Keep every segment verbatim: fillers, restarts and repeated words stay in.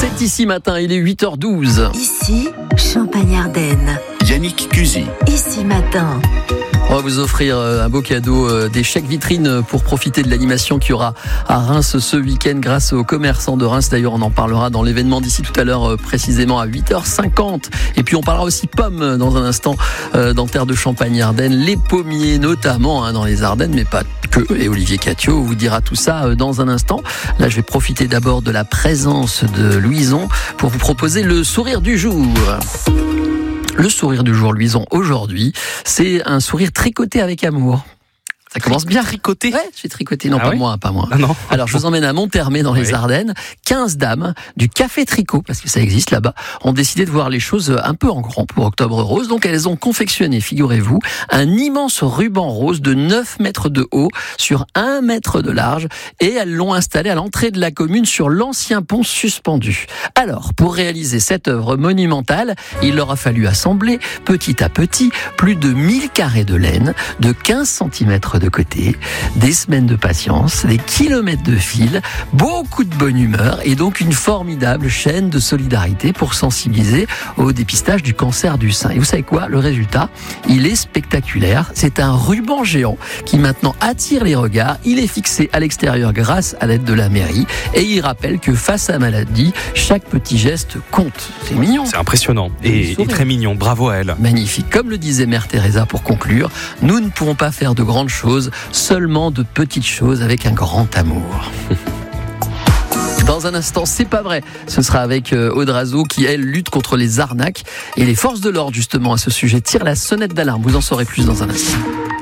C'est ici matin, il est huit heures douze. Ici, Champagne-Ardenne. Yannick Cusy. Ici matin. On va vous offrir un beau cadeau, des chèques vitrines pour profiter de l'animation qu'il y aura à Reims ce week-end grâce aux commerçants de Reims. D'ailleurs, on en parlera dans l'événement d'ici tout à l'heure, précisément à huit heures cinquante. Et puis, on parlera aussi pommes dans un instant dans Terre de Champagne-Ardenne. Les pommiers notamment hein, dans les Ardennes, mais pas que. Et Olivier Catio vous dira tout ça dans un instant. Là, je vais profiter d'abord de la présence de Louison pour vous proposer le sourire du jour. Le sourire du jour, Louison, aujourd'hui, c'est un sourire tricoté avec amour. Ça commence bien. Tricoté. Ouais, je suis tricoté. Non, ah pas oui moi, pas moi. Ah non. Alors, je vous emmène à Monthermé, dans les oui. Ardennes. quinze dames du Café Tricot, parce que ça existe là-bas, ont décidé de voir les choses un peu en grand pour Octobre Rose. Donc, elles ont confectionné, figurez-vous, un immense ruban rose de neuf mètres de haut sur un mètre de large. Et elles l'ont installé à l'entrée de la commune sur l'ancien pont suspendu. Alors, pour réaliser cette œuvre monumentale, il leur a fallu assembler, petit à petit, plus de mille carrés de laine de quinze centimètres de côté, des semaines de patience, des kilomètres de fil, beaucoup de bonne humeur et donc une formidable chaîne de solidarité pour sensibiliser au dépistage du cancer du sein. Et vous savez quoi ? Le résultat, il est spectaculaire. C'est un ruban géant qui maintenant attire les regards. Il est fixé à l'extérieur grâce à l'aide de la mairie et il rappelle que face à la maladie, chaque petit geste compte. C'est mignon. C'est impressionnant et, et très mignon. Bravo à elle. Magnifique. Comme le disait Mère Teresa pour conclure, nous ne pouvons pas faire de grandes choses, seulement de petites choses avec un grand amour. Dans un instant, c'est pas vrai. Ce sera avec Aude Razeau qui, elle, lutte contre les arnaques. Et les forces de l'ordre, justement, à ce sujet, tirent la sonnette d'alarme. Vous en saurez plus dans un instant.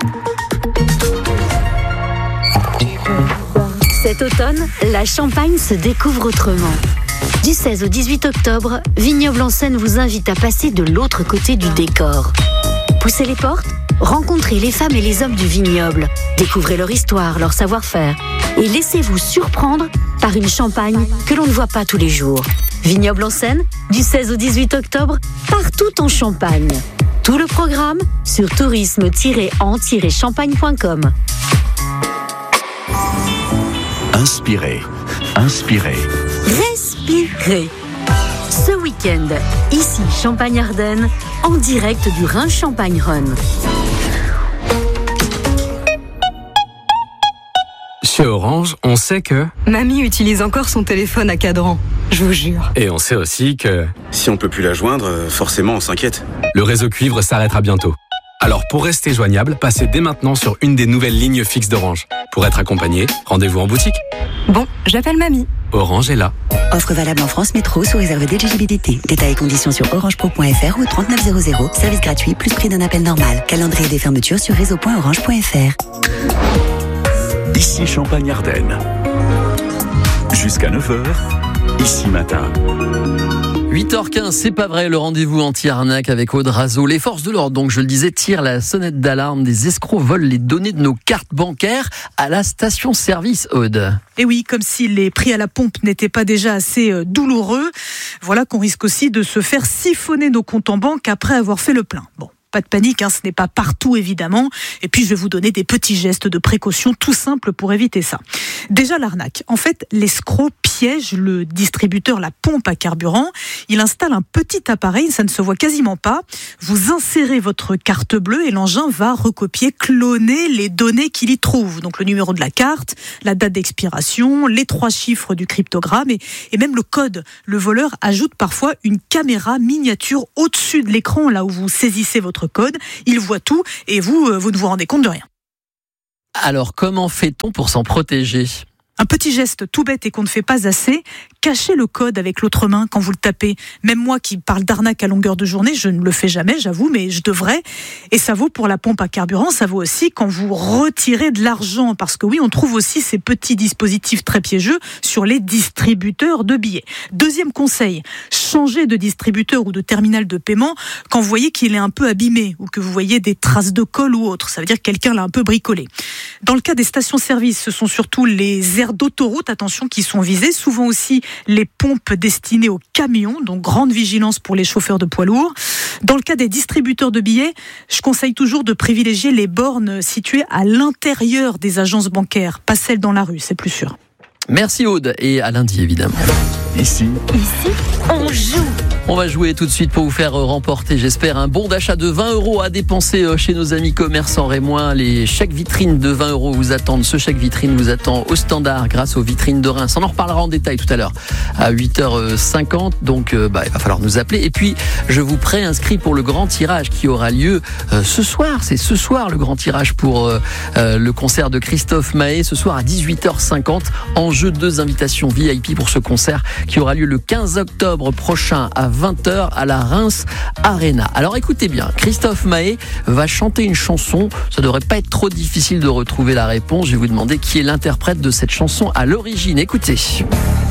Cet automne, la Champagne se découvre autrement. Du seize au dix-huit octobre, Vignoble en Seine vous invite à passer de l'autre côté du décor. Poussez les portes, rencontrez les femmes et les hommes du vignoble, découvrez leur histoire, leur savoir-faire et laissez-vous surprendre par une Champagne que l'on ne voit pas tous les jours. Vignoble en Seine, du seize au dix-huit octobre, partout en Champagne. Tout le programme sur tourisme tiret en tiret champagne point com. Inspirez, inspirez. Respirez. Ce week-end, ici Champagne-Ardenne, en direct du Reims Champagne Run. Chez Orange, on sait que... Mamie utilise encore son téléphone à cadran, je vous jure. Et on sait aussi que... Si on peut plus la joindre, forcément on s'inquiète. Le réseau cuivre s'arrêtera bientôt. Alors pour rester joignable, passez dès maintenant sur une des nouvelles lignes fixes d'Orange. Pour être accompagné, rendez-vous en boutique. Bon, j'appelle mamie. Orange est là. Offre valable en France Métro sous réserve d'éligibilité. Détails et conditions sur orangepro point f r ou trente-neuf zéro zéro. Service gratuit plus prix d'un appel normal. Calendrier des fermetures sur réseau point orange point f r. Ici Champagne-Ardenne. Jusqu'à neuf heures, ici matin. huit heures quinze, c'est pas vrai, le rendez-vous anti-arnaque avec Aude Razeau. Les forces de l'ordre, donc je le disais, tirent la sonnette d'alarme. Des escrocs volent les données de nos cartes bancaires à la station-service, Aude. Et oui, comme si les prix à la pompe n'étaient pas déjà assez douloureux. Voilà qu'on risque aussi de se faire siphonner nos comptes en banque après avoir fait le plein. Bon. Pas de panique, hein, ce n'est pas partout évidemment. Et puis je vais vous donner des petits gestes de précaution tout simples pour éviter ça. Déjà l'arnaque. En fait, l'escroc piège le distributeur, la pompe à carburant. Il installe un petit appareil, ça ne se voit quasiment pas. Vous insérez votre carte bleue et l'engin va recopier, cloner les données qu'il y trouve. Donc le numéro de la carte, la date d'expiration, les trois chiffres du cryptogramme et, et même le code. Le voleur ajoute parfois une caméra miniature au-dessus de l'écran, là où vous saisissez votre code, il voit tout et vous, vous ne vous rendez compte de rien. Alors, comment fait-on pour s'en protéger ? Un petit geste tout bête et qu'on ne fait pas assez, cachez le code avec l'autre main quand vous le tapez. Même moi qui parle d'arnaque à longueur de journée, je ne le fais jamais, j'avoue, mais je devrais. Et ça vaut pour la pompe à carburant, ça vaut aussi quand vous retirez de l'argent. Parce que oui, on trouve aussi ces petits dispositifs très piégeux sur les distributeurs de billets. Deuxième conseil, changez de distributeur ou de terminal de paiement quand vous voyez qu'il est un peu abîmé ou que vous voyez des traces de colle ou autre. Ça veut dire que quelqu'un l'a un peu bricolé. Dans le cas des stations-service, ce sont surtout les aires d'autoroute, attention, qui sont visées. Souvent aussi les pompes destinées aux camions, donc grande vigilance pour les chauffeurs de poids lourds. Dans le cas des distributeurs de billets, je conseille toujours de privilégier les bornes situées à l'intérieur des agences bancaires, pas celles dans la rue, c'est plus sûr. Merci Aude, et à lundi évidemment. Ici, Ici, on joue. On va jouer tout de suite pour vous faire remporter, j'espère, un bon d'achat de vingt euros à dépenser chez nos amis commerçants rémois. Les chèques vitrines de vingt euros vous attendent. Ce chèque vitrine vous attend au standard grâce aux vitrines de Reims. On en reparlera en détail tout à l'heure à huit heures cinquante. Donc bah, il va falloir nous appeler. Et puis je vous préinscris pour le grand tirage qui aura lieu euh, ce soir. C'est ce soir le grand tirage pour euh, euh, le concert de Christophe Mahé. Ce soir à dix-huit heures cinquante. En jeu, deux invitations V I P pour ce concert qui aura lieu le quinze octobre prochain à vingt heures à la Reims Arena. Alors écoutez bien, Christophe Mahé va chanter une chanson. Ça devrait pas être trop difficile de retrouver la réponse. Je vais vous demander qui est l'interprète de cette chanson à l'origine. Écoutez.